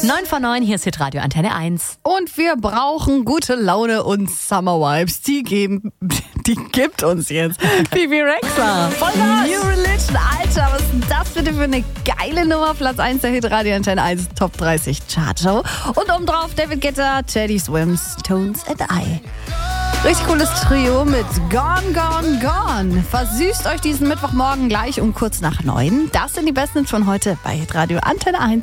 9:09, hier ist Hitradio Antenne 1. Und wir brauchen gute Laune und Summer Vibes. Die gibt uns jetzt Bebe Rexha. Voll was. New Religion, Alter, was ist denn das bitte für eine geile Nummer? Platz 1 der Hitradio Antenne 1 Top 30 Chartshow. Und obendrauf David Guetta, Teddy Swims, Tones and I. Richtig cooles Trio mit Gone, Gone, Gone. Versüßt euch diesen Mittwochmorgen gleich um kurz nach 9. Das sind die besten von heute bei Hitradio Antenne 1.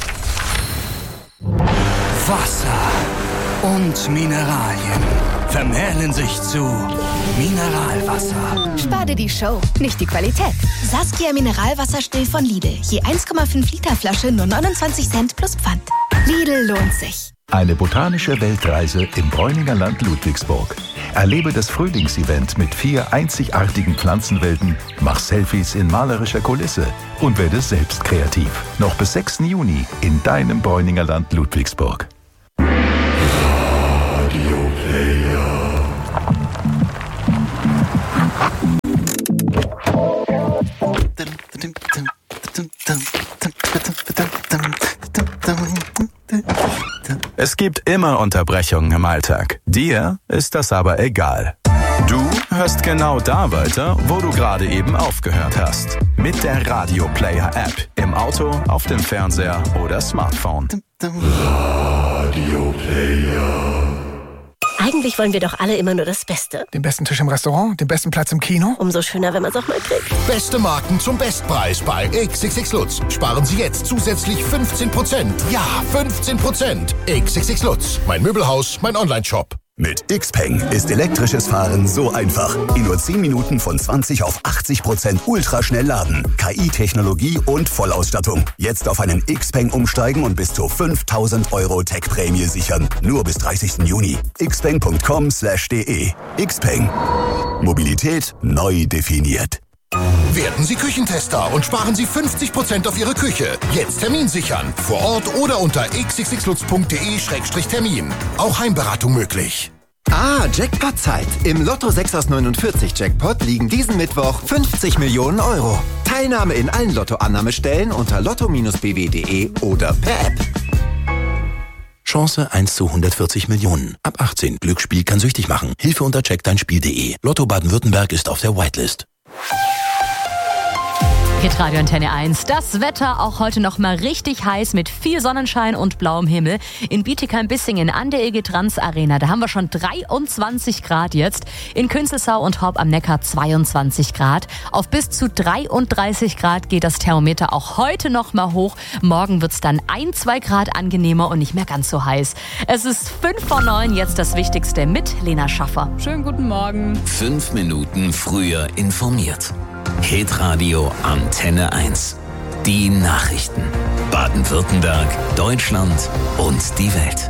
Wasser und Mineralien vermählen sich zu Mineralwasser. Spar dir die Show, nicht die Qualität. Saskia Mineralwasser still von Lidl. Je 1,5 Liter Flasche nur 29 Cent plus Pfand. Lidl lohnt sich. Eine botanische Weltreise im Bräuninger Land Ludwigsburg. Erlebe das Frühlingsevent mit 4 einzigartigen Pflanzenwelten, mach Selfies in malerischer Kulisse und werde selbst kreativ. Noch bis 6. Juni in deinem Bräuninger Land Ludwigsburg. Radio Player. Es gibt immer Unterbrechungen im Alltag. Dir ist das aber egal. Du hörst genau da weiter, wo du gerade eben aufgehört hast. Mit der Radio Player App. Im Auto, auf dem Fernseher oder Smartphone. Radio Player. Eigentlich wollen wir doch alle immer nur das Beste. Den besten Tisch im Restaurant, den besten Platz im Kino. Umso schöner, wenn man es auch mal kriegt. Beste Marken zum Bestpreis bei XXX Lutz. Sparen Sie jetzt zusätzlich 15%. Ja, 15%. XXX Lutz. Mein Möbelhaus, mein Onlineshop. Mit Xpeng ist elektrisches Fahren so einfach. In nur 10 Minuten von 20 auf 80% ultraschnell laden. KI-Technologie und Vollausstattung. Jetzt auf einen Xpeng umsteigen und bis zu 5.000 € Tech-Prämie sichern. Nur bis 30. Juni. xpeng.com/de. Xpeng. Mobilität neu definiert. Werden Sie Küchentester und sparen Sie 50% auf Ihre Küche. Jetzt Termin sichern. Vor Ort oder unter xxxlutz.de/termin. Auch Heimberatung möglich. Jackpot-Zeit. Im Lotto 6 aus 49 Jackpot liegen diesen Mittwoch 50 Millionen €. Teilnahme in allen Lotto-Annahmestellen unter lotto-bw.de oder per App. Chance 1 zu 140 Millionen. Ab 18. Glücksspiel kann süchtig machen. Hilfe unter checkdeinspiel.de. Lotto Baden-Württemberg ist auf der Whitelist. Hitradio Antenne 1. Das Wetter auch heute noch mal richtig heiß mit viel Sonnenschein und blauem Himmel. In Bietigheim-Bissingen an der EG Trans Arena, da haben wir schon 23 Grad jetzt. In Künzelsau und Horb am Neckar 22 Grad. Auf bis zu 33 Grad geht das Thermometer auch heute noch mal hoch. Morgen wird's dann 1-2 Grad angenehmer und nicht mehr ganz so heiß. Es ist 5:09, jetzt das Wichtigste mit Lena Schaffer. Schönen guten Morgen. 5 Minuten früher informiert. Hitradio Antenne 1. Die Nachrichten. Baden-Württemberg, Deutschland und die Welt.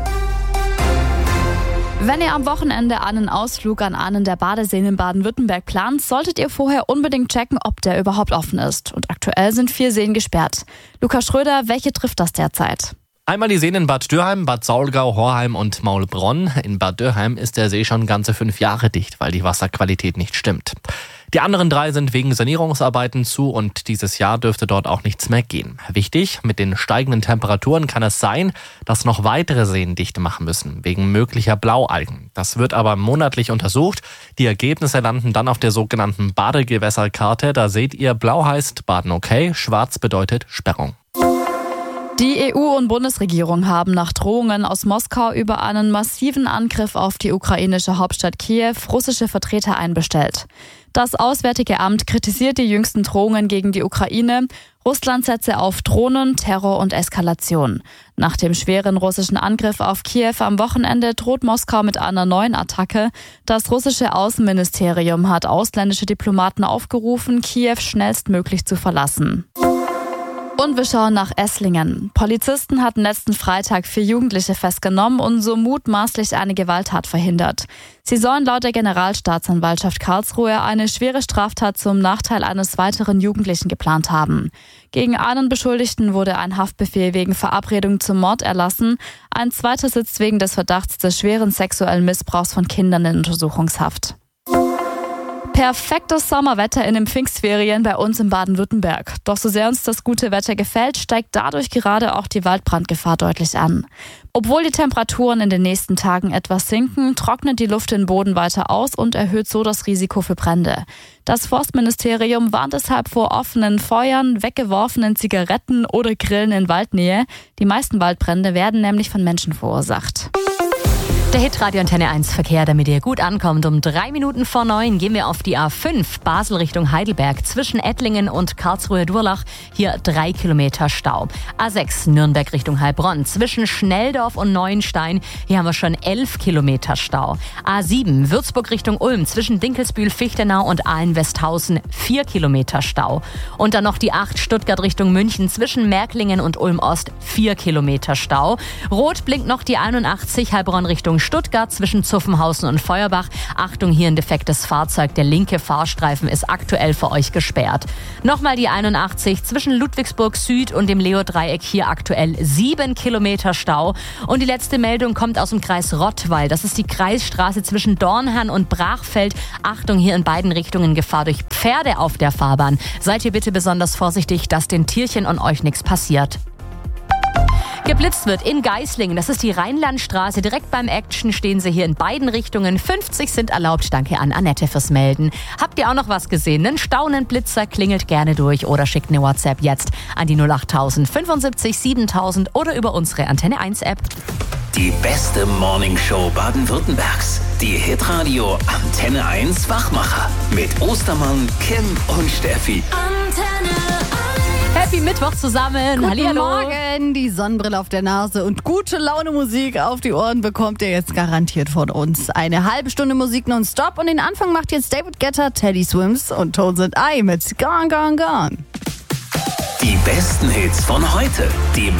Wenn ihr am Wochenende einen Ausflug an einen der Badeseen in Baden-Württemberg plant, solltet ihr vorher unbedingt checken, ob der überhaupt offen ist. Und aktuell sind 4 Seen gesperrt. Lukas Schröder, welche trifft das derzeit? Einmal die Seen in Bad Dürheim, Bad Saulgau, Horheim und Maulbronn. In Bad Dürheim ist der See schon ganze 5 Jahre dicht, weil die Wasserqualität nicht stimmt. Die anderen 3 sind wegen Sanierungsarbeiten zu und dieses Jahr dürfte dort auch nichts mehr gehen. Wichtig, mit den steigenden Temperaturen kann es sein, dass noch weitere Seen dicht machen müssen, wegen möglicher Blaualgen. Das wird aber monatlich untersucht. Die Ergebnisse landen dann auf der sogenannten Badegewässerkarte. Da seht ihr, blau heißt Baden okay, schwarz bedeutet Sperrung. Die EU und Bundesregierung haben nach Drohungen aus Moskau über einen massiven Angriff auf die ukrainische Hauptstadt Kiew russische Vertreter einbestellt. Das Auswärtige Amt kritisiert die jüngsten Drohungen gegen die Ukraine. Russland setze auf Drohnen, Terror und Eskalation. Nach dem schweren russischen Angriff auf Kiew am Wochenende droht Moskau mit einer neuen Attacke. Das russische Außenministerium hat ausländische Diplomaten aufgerufen, Kiew schnellstmöglich zu verlassen. Und wir schauen nach Esslingen. Polizisten hatten letzten Freitag 4 Jugendliche festgenommen und so mutmaßlich eine Gewalttat verhindert. Sie sollen laut der Generalstaatsanwaltschaft Karlsruhe eine schwere Straftat zum Nachteil eines weiteren Jugendlichen geplant haben. Gegen einen Beschuldigten wurde ein Haftbefehl wegen Verabredung zum Mord erlassen. Ein zweiter sitzt wegen des Verdachts des schweren sexuellen Missbrauchs von Kindern in Untersuchungshaft. Perfektes Sommerwetter in den Pfingstferien bei uns in Baden-Württemberg. Doch so sehr uns das gute Wetter gefällt, steigt dadurch gerade auch die Waldbrandgefahr deutlich an. Obwohl die Temperaturen in den nächsten Tagen etwas sinken, trocknet die Luft den Boden weiter aus und erhöht so das Risiko für Brände. Das Forstministerium warnt deshalb vor offenen Feuern, weggeworfenen Zigaretten oder Grillen in Waldnähe. Die meisten Waldbrände werden nämlich von Menschen verursacht. Der Hitradio Antenne 1 Verkehr, damit ihr gut ankommt. Um 3 Minuten vor 9 gehen wir auf die A5 Basel Richtung Heidelberg zwischen Ettlingen und Karlsruhe-Durlach. Hier 3 Kilometer Stau. A6 Nürnberg Richtung Heilbronn zwischen Schnelldorf und Neuenstein. Hier haben wir schon 11 Kilometer Stau. A7 Würzburg Richtung Ulm zwischen Dinkelsbühl-Fichtenau und Aalen-Westhausen 4 Kilometer Stau. Und dann noch die 8 Stuttgart Richtung München zwischen Märklingen und Ulm-Ost 4 Kilometer Stau. Rot blinkt noch die 81 Heilbronn Richtung Stuttgart zwischen Zuffenhausen und Feuerbach. Achtung, hier ein defektes Fahrzeug. Der linke Fahrstreifen ist aktuell für euch gesperrt. Nochmal die 81 zwischen Ludwigsburg Süd und dem Leo-Dreieck. Hier aktuell 7 Kilometer Stau. Und die letzte Meldung kommt aus dem Kreis Rottweil. Das ist die Kreisstraße zwischen Dornhern und Brachfeld. Achtung, hier in beiden Richtungen Gefahr durch Pferde auf der Fahrbahn. Seid ihr bitte besonders vorsichtig, dass den Tierchen und euch nichts passiert. Geblitzt wird in Geislingen, das ist die Rheinlandstraße. Direkt beim Action stehen sie hier in beiden Richtungen. 50 sind erlaubt. Danke an Annette fürs Melden. Habt ihr auch noch was gesehen? Einen staunenden Blitzer? Klingelt gerne durch oder schickt eine WhatsApp jetzt an die 08000 75 7000 oder über unsere Antenne 1 App. Die beste Morningshow Baden-Württembergs. Die Hitradio Antenne 1 Wachmacher. Mit Ostermann, Kim und Steffi. Antenne 1. Happy Mittwoch zusammen. Guten Hallihallo. Morgen, die Sonnenbrille auf der Nase und gute Laune Musik auf die Ohren bekommt ihr jetzt garantiert von uns. Eine halbe Stunde Musik nonstop und den Anfang macht jetzt David Guetta, Teddy Swims und Tones and I mit Gone, Gone, Gone. Die besten Hits von heute. Die